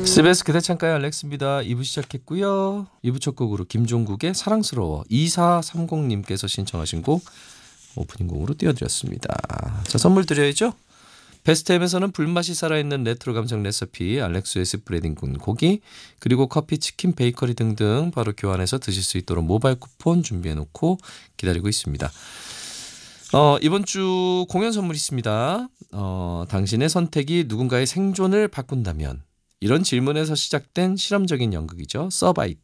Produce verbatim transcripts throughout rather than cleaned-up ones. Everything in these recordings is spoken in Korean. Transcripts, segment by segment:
씨비에스 그대 창가의 알렉스입니다. 이 부 시작했고요. 이 부 첫 곡으로 김종국의 사랑스러워 이사삼공님께서 신청하신 곡 오프닝 곡으로 띄워드렸습니다. 자, 선물 드려야죠. 베스트햄에서는 불맛이 살아있는 레트로 감성 레시피 알렉스의 스프레딩군 고기, 그리고 커피, 치킨, 베이커리 등등 바로 교환해서 드실 수 있도록 모바일 쿠폰 준비해놓고 기다리고 있습니다. 어, 이번 주 공연 선물이 있습니다. 어, 당신의 선택이 누군가의 생존을 바꾼다면, 이런 질문에서 시작된 실험적인 연극이죠. 서바이트.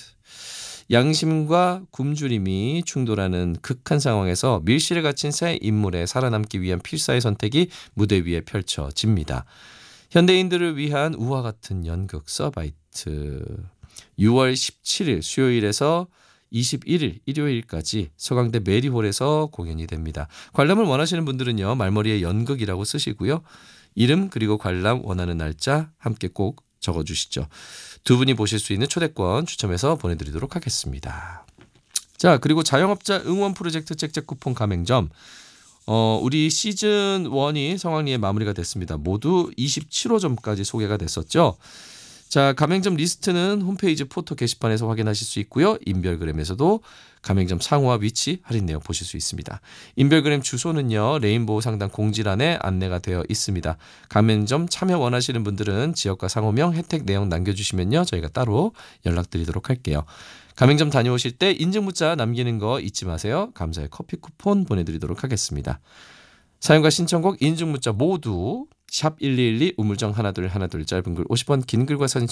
양심과 굶주림이 충돌하는 극한 상황에서 밀실에 갇힌 새 인물의 살아남기 위한 필사의 선택이 무대 위에 펼쳐집니다. 현대인들을 위한 우화 같은 연극 서바이트. 유월 십칠일 수요일에서 이십일일 일요일까지 서강대 메리홀에서 공연이 됩니다. 관람을 원하시는 분들은요, 말머리에 연극이라고 쓰시고요. 이름 그리고 관람 원하는 날짜 함께 꼭 적어주시죠. 두 분이 보실 수 있는 초대권 추첨해서 보내드리도록 하겠습니다. 자, 그리고 자영업자 응원 프로젝트 잭잭 쿠폰 가맹점. 어, 우리 시즌 일이 성황리에 마무리가 됐습니다. 모두 이십칠 호점까지 소개가 됐었죠. 자, 가맹점 리스트는 홈페이지 포토 게시판에서 확인하실 수 있고요. 인별그램에서도 가맹점 상호와 위치, 할인 내역 보실 수 있습니다. 인별그램 주소는요, 레인보우 상단 공지란에 안내가 되어 있습니다. 가맹점 참여 원하시는 분들은 지역과 상호명, 혜택 내용 남겨주시면요, 저희가 따로 연락드리도록 할게요. 가맹점 다녀오실 때 인증 문자 남기는 거 잊지 마세요. 감사의 커피 쿠폰 보내드리도록 하겠습니다. 사연과 신청곡, 인증 문자 모두 샵 일이일이 우물정 하나둘 하나둘 짧은 글 오십 원, 긴 글과 사진